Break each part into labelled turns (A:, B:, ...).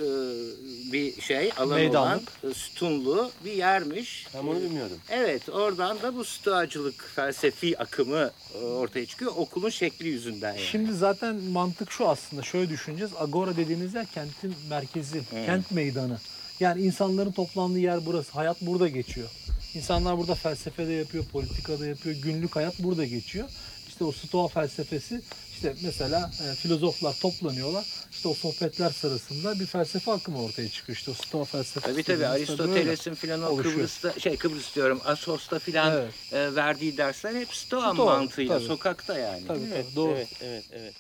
A: bir şey alanı
B: Meydanlık.
A: olan sütunlu bir yermiş.
C: Ben bunu bilmiyordum.
A: Evet, oradan da bu stoacılık felsefi akımı ortaya çıkıyor. Okulun şekli yüzünden yani.
B: Şimdi zaten mantık şu aslında. Şöyle düşüneceğiz. Agora dediğimiz yer kentin merkezi, kent meydanı. Yani insanların toplandığı yer burası. Hayat burada geçiyor. İnsanlar burada felsefe de yapıyor, politika da yapıyor. Günlük hayat burada geçiyor. İşte o Stoa felsefesi, işte mesela filozoflar toplanıyorlar. İşte o sohbetler sırasında bir felsefe akımı ortaya çıkıyor. İşte o Stoa felsefesi.
A: Tabii
B: dediğimiz
A: Aristoteles'in filan o
B: oluşuyor.
A: Kıbrıs diyorum, Assos'ta filan
B: Evet.
A: verdiği dersler hep Stoa
B: Stoa,
A: mantığıyla,
B: tabii.
A: sokakta yani.
B: Tabii, doğru.
C: Evet.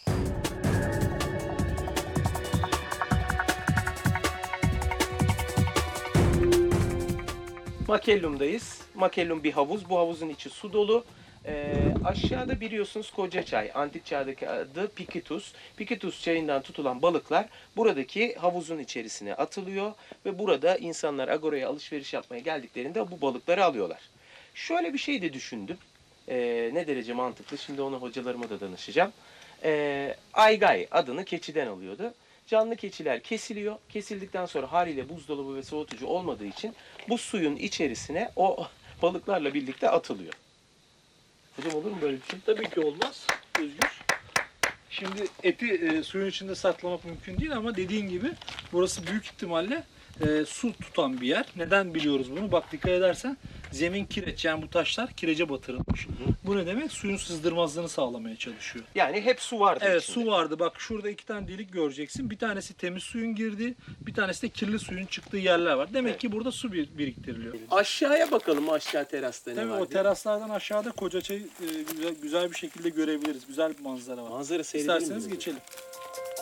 C: Makellum'dayız. Makellum bir havuz. Bu havuzun içi su dolu. Aşağıda biliyorsunuz Kocaçay. Antik çağdaki adı Pikitus. Pikitus çayından tutulan balıklar buradaki havuzun içerisine atılıyor. Ve burada insanlar agoraya alışveriş yapmaya geldiklerinde bu balıkları alıyorlar. Şöyle bir şey de düşündüm. Ne derece mantıklı? Şimdi onu hocalarıma da danışacağım. Aygay adını keçiden alıyordu. Canlı keçiler kesiliyor. Kesildikten sonra haliyle buzdolabı ve soğutucu olmadığı için bu suyun içerisine o balıklarla birlikte atılıyor. Hocam olur mu böyle bir şey?
D: Tabii ki olmaz Özgür. Şimdi eti suyun içinde saklamak mümkün değil ama dediğin gibi burası büyük ihtimalle su tutan bir yer. Neden biliyoruz bunu? Bak dikkat edersen zemin kireç, yani bu taşlar kirece batırılmış. Bu ne demek? Suyun sızdırmazlığını sağlamaya çalışıyor.
C: Yani hep su vardı
D: Evet,
C: içinde.
D: su vardı. Bak şurada 2 tane delik göreceksin. Bir tanesi temiz suyun girdiği, bir tanesi de kirli suyun çıktığı yerler var. Demek
C: Evet.
D: ki burada su biriktiriliyor.
C: Aşağıya bakalım, aşağı terasta ne
D: Tabii
C: var
D: o
C: diye.
D: teraslardan aşağıda Kocaçay'ı güzel bir şekilde görebiliriz. Güzel bir manzara var.
C: Manzara seyredelim.
D: İsterseniz
C: mi?
D: geçelim.